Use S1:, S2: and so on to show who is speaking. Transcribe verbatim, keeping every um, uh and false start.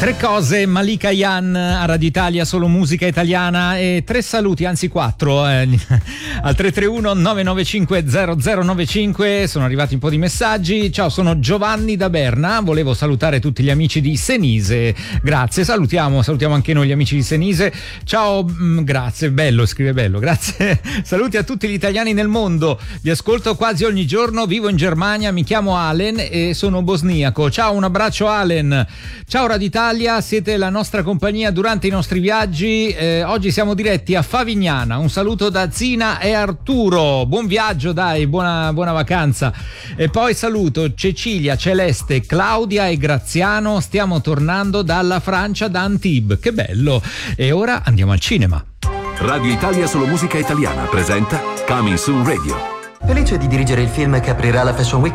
S1: Tre cose, Malika Yan a Radio Italia, solo musica italiana, e tre saluti, anzi quattro, eh, al tre tre uno nove nove cinque zero zero nove cinque. Sono arrivati un po' di messaggi. Ciao, sono Giovanni da Berna, volevo salutare tutti gli amici di Senise. Grazie, salutiamo, salutiamo anche noi gli amici di Senise. Ciao, mh, grazie, bello, scrive bello, grazie. Saluti a tutti gli italiani nel mondo, vi ascolto quasi ogni giorno, vivo in Germania, mi chiamo Alen e sono bosniaco. Ciao, un abbraccio Alen. Ciao Radio Italia, siete la nostra compagnia durante i nostri viaggi. Eh, oggi siamo diretti a Favignana. Un saluto da Zina e Arturo. Buon viaggio, dai, buona, buona vacanza. E poi saluto Cecilia, Celeste, Claudia e Graziano. Stiamo tornando dalla Francia, da Antibes. Che bello. E ora andiamo al cinema.
S2: Radio Italia Solo Musica Italiana presenta Coming Soon Radio.
S3: Felice di dirigere il film che aprirà la Fashion Week